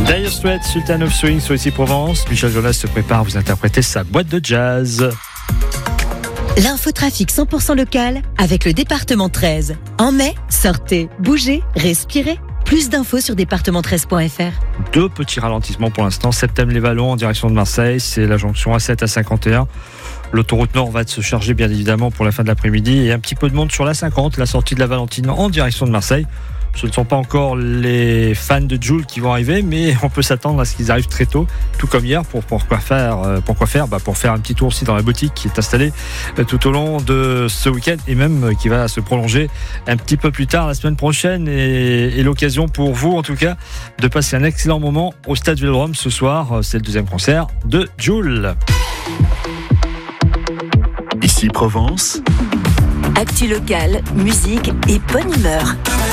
Dire Straits, Sultan of Swing sur Ici Provence. Michel Jonas se prépare à vous interpréter sa boîte de jazz. L'infotrafic 100% local avec le département 13. En mai, sortez, bougez, respirez. Plus d'infos sur département13.fr. Deux petits ralentissements pour l'instant. Septem-les-Vallons en direction de Marseille, c'est la jonction A7 à 51. L'autoroute Nord va se charger bien évidemment pour la fin de l'après-midi. Et un petit peu de monde sur la 50, la sortie de la Valentine en direction de Marseille. Ce ne sont pas encore les fans de Jul qui vont arriver, mais on peut s'attendre à ce qu'ils arrivent très tôt, tout comme hier. Pour quoi faire Pour faire un petit tour aussi dans la boutique qui est installée tout au long de ce week-end et même qui va se prolonger un petit peu plus tard la semaine prochaine. Et l'occasion pour vous, en tout cas, de passer un excellent moment au Stade Vélodrome ce soir. C'est le deuxième concert de Jul. Ici Provence. Actu local, musique et bonne humeur.